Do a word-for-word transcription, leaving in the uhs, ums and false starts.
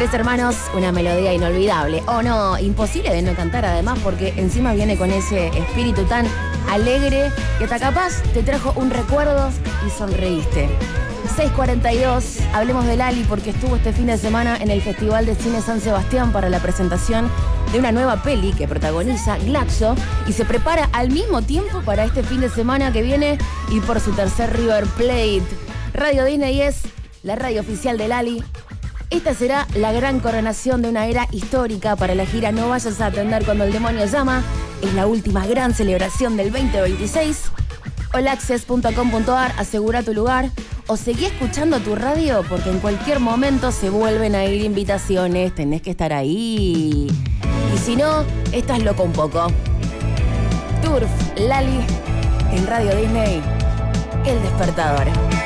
Tres hermanos, una melodía inolvidable. O oh, no, imposible de no cantar además, porque encima viene con ese espíritu tan alegre que hasta capaz te trajo un recuerdo y sonreíste. seis cuarenta y dos, hablemos de Lali porque estuvo este fin de semana en el Festival de Cine San Sebastián para la presentación de una nueva peli que protagoniza Glaxo y se prepara al mismo tiempo para este fin de semana que viene y por su tercer River Plate. Radio Disney es la radio oficial de Lali. Esta será la gran coronación de una era histórica para la gira No vayas a atender cuando el demonio llama. Es la última gran celebración del veinte veintiséis. all access punto com punto a r, asegura tu lugar o seguí escuchando tu radio porque en cualquier momento se vuelven a ir invitaciones, tenés que estar ahí. Y si no, estás loco un poco. Turf, Lali, en Radio Disney, El Despertador.